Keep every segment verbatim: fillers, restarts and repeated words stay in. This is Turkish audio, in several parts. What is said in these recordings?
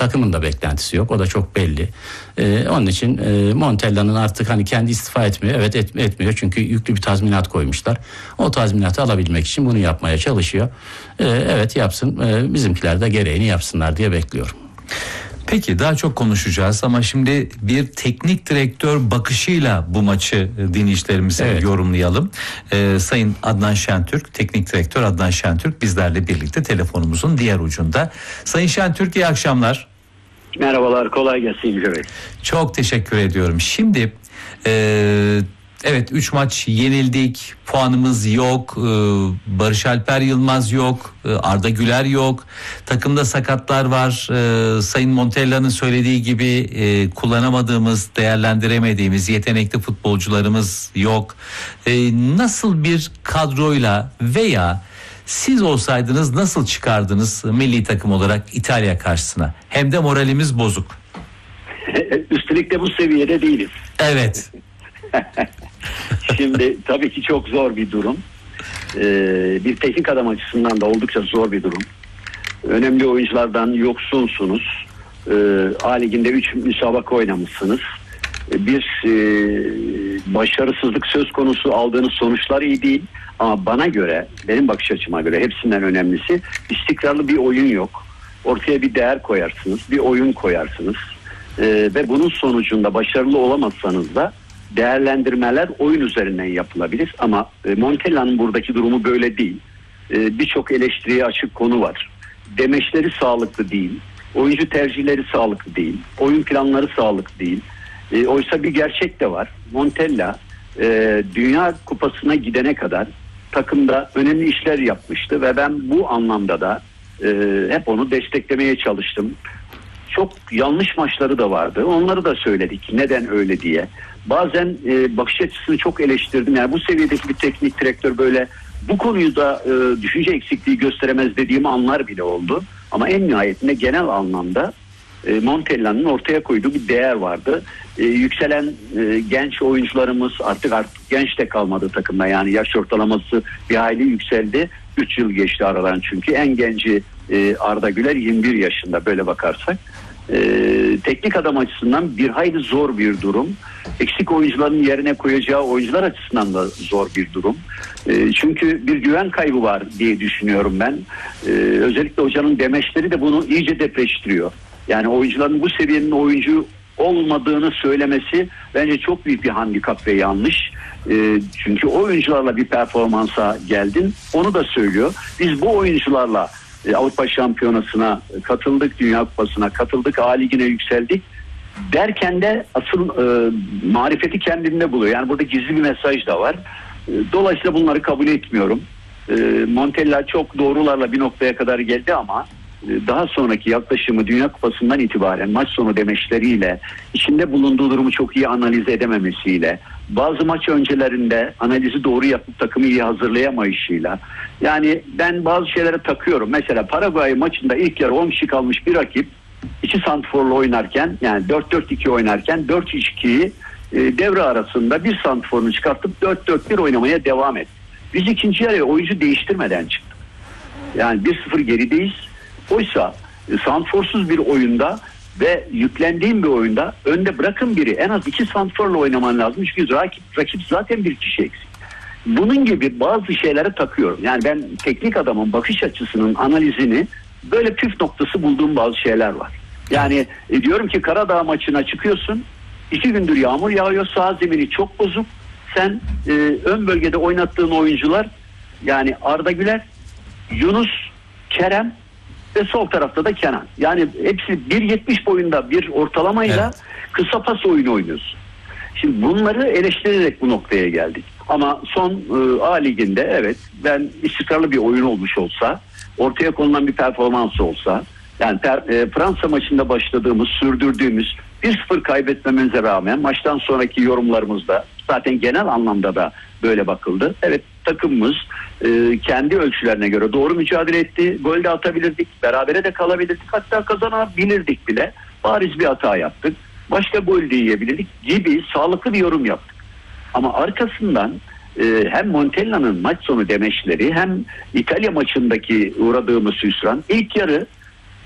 takımın da beklentisi yok. O da çok belli. E, onun için e, Montella'nın artık hani kendi istifa etmiyor. Evet et, etmiyor çünkü yüklü bir tazminat koymuşlar. O tazminatı alabilmek için bunu yapmaya çalışıyor. E, evet yapsın. E, bizimkiler de gereğini yapsınlar diye bekliyorum. Peki daha çok konuşacağız ama şimdi bir teknik direktör bakışıyla bu maçı dinleyicilerimize evet. yorumlayalım. Ee, Sayın Adnan Şentürk, teknik direktör Adnan Şentürk bizlerle birlikte telefonumuzun diğer ucunda. Sayın Şentürk iyi akşamlar. Merhabalar, kolay gelsin İlgi Bey. Çok teşekkür ediyorum. Şimdi e, evet üç maç yenildik, puanımız yok, Barış Alper Yılmaz yok, Arda Güler yok, takımda sakatlar var. Sayın Montella'nın söylediği gibi kullanamadığımız, değerlendiremediğimiz yetenekli futbolcularımız yok. Nasıl bir kadroyla veya siz olsaydınız nasıl çıkardınız milli takım olarak İtalya karşısına? Hem de moralimiz bozuk. Üstelik de bu seviyede değiliz. Evet. Şimdi tabii ki çok zor bir durum. Ee, bir teknik adam açısından da oldukça zor bir durum. Önemli oyunculardan yoksunsunuz. Ee, A Ligi'nde üç müsabaka oynamışsınız. Bir e, başarısızlık söz konusu, aldığınız sonuçlar iyi değil. Ama bana göre, benim bakış açıma göre hepsinden önemlisi istikrarlı bir oyun yok. Ortaya bir değer koyarsınız, bir oyun koyarsınız. Ee, ve bunun sonucunda başarılı olamazsanız da değerlendirmeler oyun üzerinden yapılabilir ama e, Montella'nın buradaki durumu böyle değil. E, birçok eleştiriye açık konu var. Demeçleri sağlıklı değil. Oyuncu tercihleri sağlıklı değil. Oyun planları sağlıklı değil. E, oysa bir gerçek de var. Montella e, Dünya Kupası'na gidene kadar takımda önemli işler yapmıştı ve ben bu anlamda da e, hep onu desteklemeye çalıştım. Çok yanlış maçları da vardı. Onları da söyledik. Neden öyle diye. Bazen e, bakış açısını çok eleştirdim. Yani bu seviyedeki bir teknik direktör böyle bu konuyu da e, düşünce eksikliği gösteremez dediğim anlar bile oldu. Ama en nihayetinde genel anlamda e, Montella'nın ortaya koyduğu bir değer vardı. E, yükselen e, genç oyuncularımız artık artık genç de kalmadı takımda. Yani yaş ortalaması bir hayli yükseldi. üç yıl geçti aradan çünkü. En genci e, Arda Güler yirmi bir yaşında böyle bakarsak. Ee, teknik adam açısından bir hayli zor bir durum. Eksik oyuncuların yerine koyacağı oyuncular açısından da zor bir durum. Ee, çünkü bir güven kaybı var diye düşünüyorum ben. Ee, özellikle hocanın demeçleri de bunu iyice depreştiriyor. Yani oyuncuların bu seviyenin oyuncu olmadığını söylemesi bence çok büyük bir handikap ve yanlış. Ee, çünkü o oyuncularla bir performansa geldin. Onu da söylüyor. Biz bu oyuncularla Avrupa Şampiyonası'na katıldık, Dünya Kupası'na katıldık, A Ligi'ne yükseldik derken de asıl e, marifeti kendinde buluyor. Yani burada gizli bir mesaj da var. E, dolayısıyla bunları kabul etmiyorum. E, Montella çok doğrularla bir noktaya kadar geldi ama e, daha sonraki yaklaşımı Dünya Kupası'ndan itibaren maç sonu demeçleriyle, içinde bulunduğu durumu çok iyi analiz edememesiyle, bazı maç öncelerinde analizi doğru yapıp takımı iyi hazırlayamayışıyla, yani ben bazı şeylere takıyorum. Mesela Paraguay maçında ilk yarı on kişi kalmış bir rakip iki santrforla oynarken, yani dört dört iki oynarken dört üç ikiyi e, devre arasında bir santrforunu çıkartıp dört dört bir oynamaya devam etti. Biz ikinci yarıya oyuncu değiştirmeden çıktık. Yani bir sıfır gerideyiz. Oysa e, santrforsuz bir oyunda ve yüklendiğim bir oyunda önde bırakın biri, en az iki santrforla oynaman lazım. Çünkü rakip, rakip zaten bir kişi eksik. Bunun gibi bazı şeylere takıyorum. Yani ben teknik adamın bakış açısının analizini böyle püf noktası bulduğum bazı şeyler var. Yani e, diyorum ki Karadağ maçına çıkıyorsun. iki gündür yağmur yağıyor. Saha zemini çok bozuk. Sen e, ön bölgede oynattığın oyuncular, yani Arda Güler, Yunus, Kerem ve sol tarafta da Kenan. Yani hepsi bir yetmiş boyunda bir ortalamayla evet. kısa pas oyunu oynuyorsun. Şimdi bunları eleştirerek bu noktaya geldik. Ama son e, A Ligi'nde evet, ben istikrarlı bir oyun olmuş olsa, ortaya konulan bir performans olsa, yani per, e, Fransa maçında başladığımız, sürdürdüğümüz bir sıfır kaybetmemize rağmen maçtan sonraki yorumlarımızda zaten genel anlamda da böyle bakıldı. Evet, takımımız e, kendi ölçülerine göre doğru mücadele etti. Gol de atabilirdik, berabere de kalabilirdik, hatta kazanabilirdik bile. Bariz bir hata yaptık. Başka gol de yiyebilirdik gibi sağlıklı bir yorum yaptık. Ama arkasından e, hem Montella'nın maç sonu demeçleri hem İtalya maçındaki uğradığımız hüsran, ilk yarı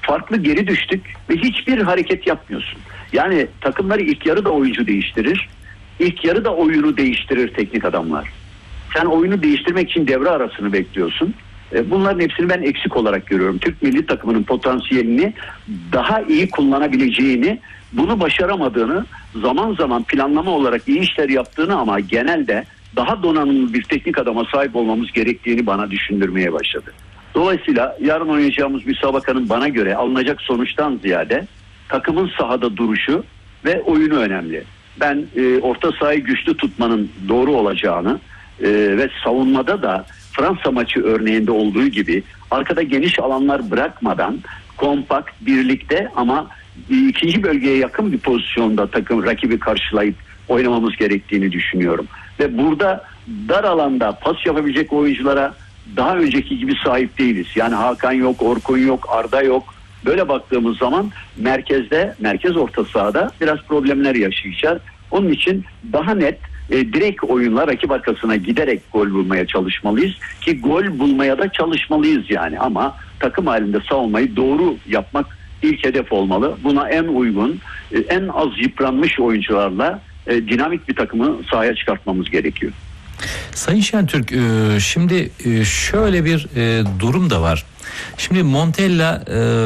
farklı geri düştük ve hiçbir hareket yapmıyorsun. Yani takımları ilk yarıda oyuncu değiştirir. İlk yarıda oyunu değiştirir teknik adamlar. Sen oyunu değiştirmek için devre arasını bekliyorsun. Bunların hepsini ben eksik olarak görüyorum. Türk milli takımının potansiyelini daha iyi kullanabileceğini, bunu başaramadığını, zaman zaman planlama olarak iyi işler yaptığını ama genelde daha donanımlı bir teknik adama sahip olmamız gerektiğini bana düşündürmeye başladı. Dolayısıyla yarın oynayacağımız müsabakanın bana göre alınacak sonuçtan ziyade takımın sahada duruşu ve oyunu önemli. Ben e, orta sahayı güçlü tutmanın doğru olacağını e, ve savunmada da Fransa maçı örneğinde olduğu gibi arkada geniş alanlar bırakmadan kompakt, birlikte ama ikinci bölgeye yakın bir pozisyonda takım rakibi karşılayıp oynamamız gerektiğini düşünüyorum. Ve burada dar alanda pas yapabilecek oyunculara daha önceki gibi sahip değiliz. Yani Hakan yok, Orkun yok, Arda yok. Böyle baktığımız zaman merkezde, merkez orta sahada biraz problemler yaşayacağız. Onun için daha net e, direkt oyunla rakip arkasına giderek gol bulmaya çalışmalıyız. Ki gol bulmaya da çalışmalıyız yani. Ama takım halinde savunmayı doğru yapmak ilk hedef olmalı. Buna en uygun, e, en az yıpranmış oyuncularla e, dinamik bir takımı sahaya çıkartmamız gerekiyor. Sayın Şentürk, şimdi şöyle bir durum da var. Şimdi Montella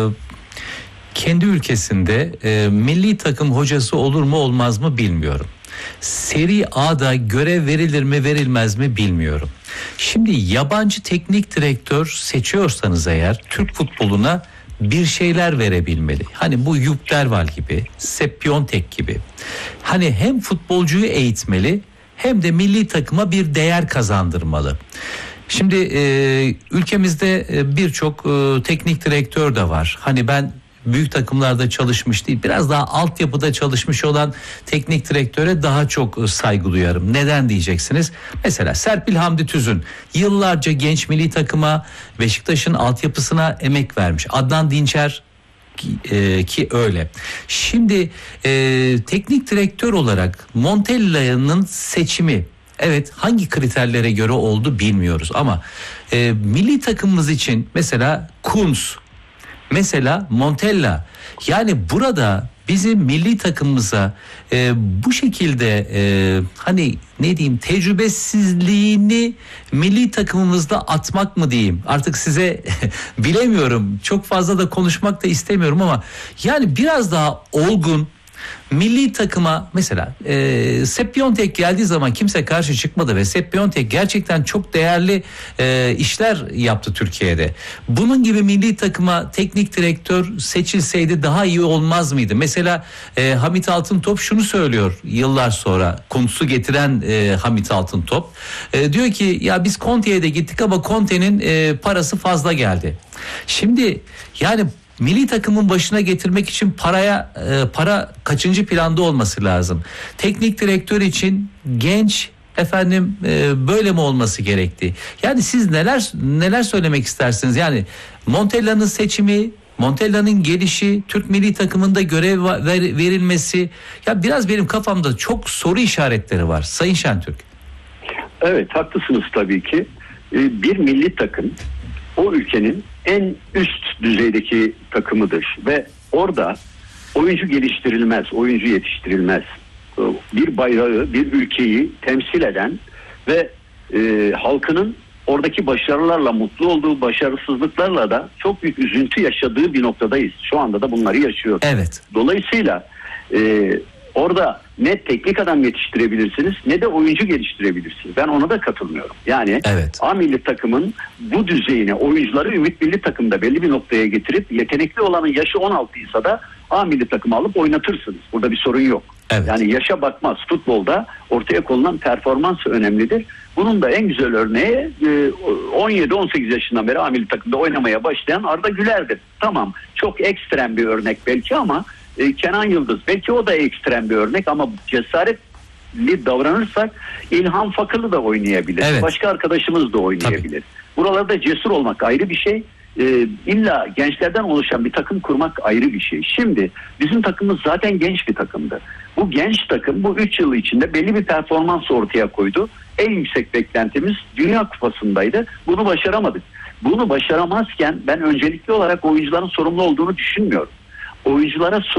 kendi ülkesinde milli takım hocası olur mu olmaz mı bilmiyorum. Serie A'da görev verilir mi verilmez mi bilmiyorum. Şimdi yabancı teknik direktör seçiyorsanız eğer Türk futboluna bir şeyler verebilmeli. Hani bu Jupp Derwall gibi, Sepp Piontek gibi. Hani hem futbolcuyu eğitmeli hem de milli takıma bir değer kazandırmalı. Şimdi e, ülkemizde e, birçok e, teknik direktör de var. Hani ben büyük takımlarda çalışmış değil, biraz daha altyapıda çalışmış olan teknik direktöre daha çok saygı duyarım. Neden diyeceksiniz? Mesela Serpil Hamdi Tüzün yıllarca genç milli takıma, Beşiktaş'ın altyapısına emek vermiş. Adnan Dinçer Ki, ki öyle. Şimdi e, teknik direktör olarak Montella'nın seçimi, evet, hangi kriterlere göre oldu bilmiyoruz ama e, milli takımımız için mesela Kuntz, mesela Montella, yani burada bizim milli takımımıza e, bu şekilde e, hani ne diyeyim, tecrübesizliğini milli takımımızda atmak mı diyeyim, artık size bilemiyorum, çok fazla da konuşmak da istemiyorum ama yani biraz daha olgun milli takıma, mesela e, Sepp Piontek geldiği zaman kimse karşı çıkmadı ve Sepp Piontek gerçekten çok değerli e, işler yaptı Türkiye'de. Bunun gibi milli takıma teknik direktör seçilseydi daha iyi olmaz mıydı? Mesela e, Hamit Altıntop şunu söylüyor yıllar sonra, Kuntz'u getiren e, Hamit Altıntop e, diyor ki ya biz Conte'ye de gittik ama Conte'nin e, parası fazla geldi. Şimdi yani milli takımın başına getirmek için paraya e, para kaçıncı planda olması lazım? Teknik direktör için genç, efendim e, böyle mi olması gerekti? Yani siz neler neler söylemek istersiniz? Yani Montella'nın seçimi, Montella'nın gelişi, Türk milli takımında görev ver, verilmesi, ya biraz benim kafamda çok soru işaretleri var Sayın Şentürk. Evet, haklısınız tabii ki. Ee, bir milli takım o ülkenin en üst düzeydeki takımıdır ve orada oyuncu geliştirilmez, oyuncu yetiştirilmez. Bir bayrağı, bir ülkeyi temsil eden ve e, halkının oradaki başarılarla mutlu olduğu, başarısızlıklarla da çok büyük üzüntü yaşadığı bir noktadayız. Şu anda da bunları yaşıyoruz. Evet. Dolayısıyla e, orada ne teknik adam yetiştirebilirsiniz ne de oyuncu geliştirebilirsiniz. Ben ona da katılmıyorum. Yani evet. A milli takımın bu düzeyine oyuncuları Ümit milli takımda belli bir noktaya getirip yetenekli olanın yaşı on altı ise da A milli takımı alıp oynatırsınız. Burada bir sorun yok. Evet. Yani yaşa bakmaz. Futbolda ortaya konulan performans önemlidir. Bunun da en güzel örneği on yedi on sekiz yaşından beri A milli takımda oynamaya başlayan Arda Güler'dir. Tamam, çok ekstrem bir örnek belki ama Kenan Yıldız belki o da ekstrem bir örnek ama cesaretli davranırsak İlhan Fakırlı da oynayabilir. Evet. Başka arkadaşımız da oynayabilir. Tabii. Buralarda cesur olmak ayrı bir şey. Ee, illa gençlerden oluşan bir takım kurmak ayrı bir şey. Şimdi bizim takımımız zaten genç bir takımdı. Bu genç takım bu üç yıl içinde belli bir performans ortaya koydu. En yüksek beklentimiz Dünya Kupası'ndaydı. Bunu başaramadık. Bunu başaramazken ben öncelikli olarak oyuncuların sorumlu olduğunu düşünmüyorum. Oyunculara